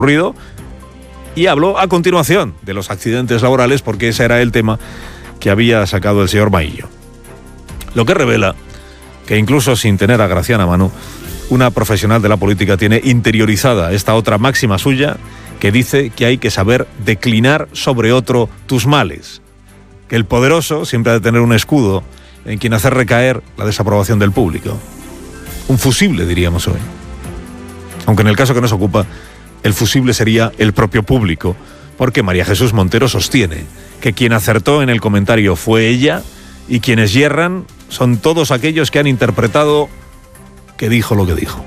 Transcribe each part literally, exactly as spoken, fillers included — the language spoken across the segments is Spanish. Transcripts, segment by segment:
ocurrido y habló a continuación de los accidentes laborales porque ese era el tema que había sacado el señor Maillo. Lo que revela que incluso sin tener a Gracián a mano, una profesional de la política tiene interiorizada esta otra máxima suya que dice que hay que saber declinar sobre otro tus males, que el poderoso siempre ha de tener un escudo en quien hacer recaer la desaprobación del público. Un fusible, diríamos hoy. Aunque en el caso que nos ocupa, el fusible sería el propio público, porque María Jesús Montero sostiene que quien acertó en el comentario fue ella y quienes yerran son todos aquellos que han interpretado que dijo lo que dijo.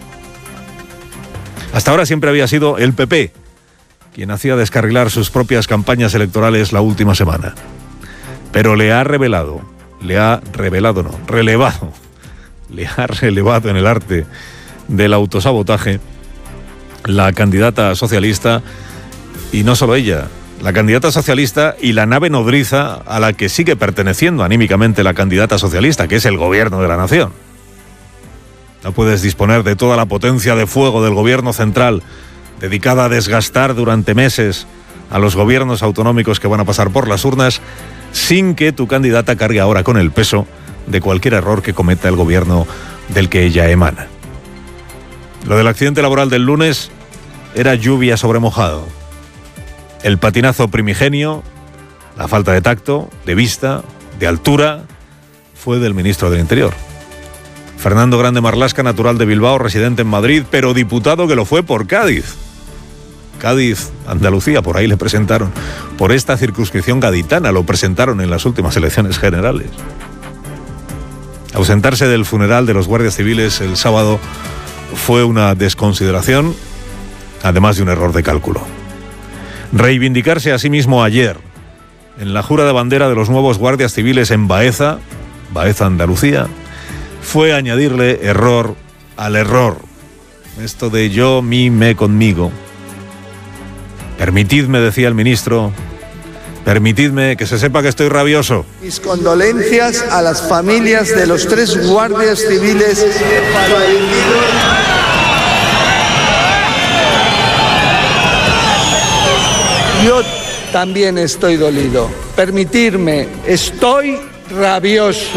Hasta ahora siempre había sido el P P quien hacía descarrilar sus propias campañas electorales la última semana. Pero le ha revelado, le ha revelado no, relevado, le ha relevado en el arte del autosabotaje la candidata socialista, y no solo ella, la candidata socialista y la nave nodriza a la que sigue perteneciendo anímicamente la candidata socialista, que es el gobierno de la nación. No puedes disponer de toda la potencia de fuego del gobierno central, dedicada a desgastar durante meses a los gobiernos autonómicos que van a pasar por las urnas, sin que tu candidata cargue ahora con el peso de cualquier error que cometa el gobierno del que ella emana. Lo del accidente laboral del lunes era lluvia sobre mojado. El patinazo primigenio, la falta de tacto, de vista, de altura, fue del ministro del Interior. Fernando Grande Marlaska, natural de Bilbao, residente en Madrid, pero diputado que lo fue por Cádiz. Cádiz, Andalucía, por ahí le presentaron. Por esta circunscripción gaditana lo presentaron en las últimas elecciones generales. Ausentarse del funeral de los guardias civiles el sábado fue una desconsideración, además de un error de cálculo. Reivindicarse a sí mismo ayer, en la jura de bandera de los nuevos guardias civiles en Baeza, Baeza, Andalucía, fue añadirle error al error. Esto de yo, mí, me, conmigo. Permitidme, decía el ministro, permitidme que se sepa que estoy rabioso. Mis condolencias a las familias de los tres guardias civiles fallecidos. Yo también estoy dolido. Permitirme, estoy rabioso.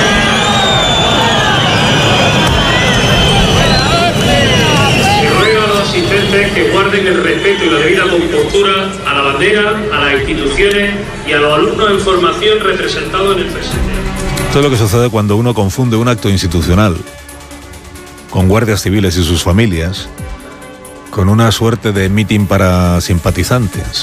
Que guarden el respeto y la debida compostura a la bandera, a las instituciones y a los alumnos en formación representados en el presente. Esto es lo que sucede cuando uno confunde un acto institucional con guardias civiles y sus familias con una suerte de mitin para simpatizantes.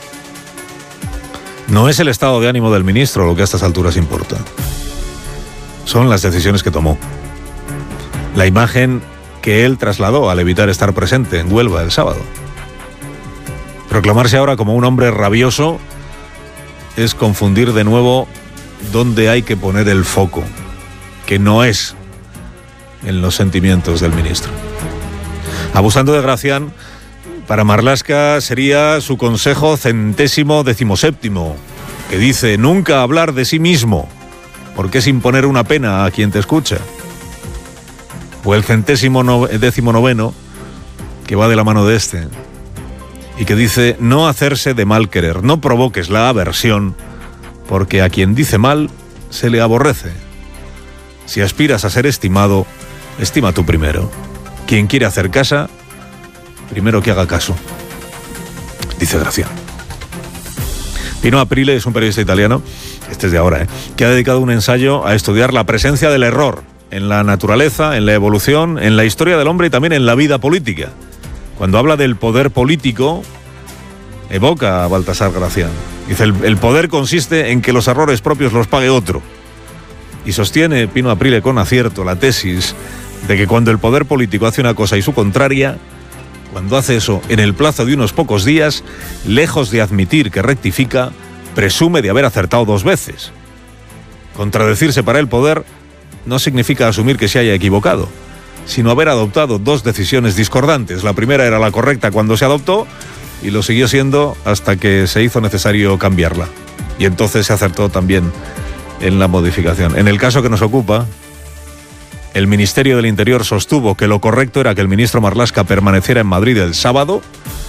No es el estado de ánimo del ministro lo que a estas alturas importa. Son las decisiones que tomó. La imagen que él trasladó al evitar estar presente en Huelva el sábado. Proclamarse ahora como un hombre rabioso es confundir de nuevo dónde hay que poner el foco, que no es en los sentimientos del ministro. Abusando de Gracián, para Marlaska sería su consejo centésimo decimoséptimo, que dice nunca hablar de sí mismo, porque es imponer una pena a quien te escucha. O el centésimo no, décimo noveno, que va de la mano de este, y que dice no hacerse de mal querer, no provoques la aversión, porque a quien dice mal se le aborrece. Si aspiras a ser estimado, estima tú primero. Quien quiere hacer casa, primero que haga caso, dice Gracián. Pino Aprile es un periodista italiano, este es de ahora, ¿eh? que ha dedicado un ensayo a estudiar la presencia del error en la naturaleza, en la evolución, en la historia del hombre y también en la vida política. Cuando habla del poder político, evoca a Baltasar Gracián. Dice, el, el poder consiste en que los errores propios los pague otro. Y sostiene Pino Aprile con acierto la tesis de que cuando el poder político hace una cosa y su contraria, cuando hace eso en el plazo de unos pocos días, lejos de admitir que rectifica, presume de haber acertado dos veces. Contradecirse para el poder no significa asumir que se haya equivocado, sino haber adoptado dos decisiones discordantes. La primera era la correcta cuando se adoptó y lo siguió siendo hasta que se hizo necesario cambiarla. Y entonces se acertó también en la modificación. En el caso que nos ocupa, el Ministerio del Interior sostuvo que lo correcto era que el ministro Marlaska permaneciera en Madrid el sábado,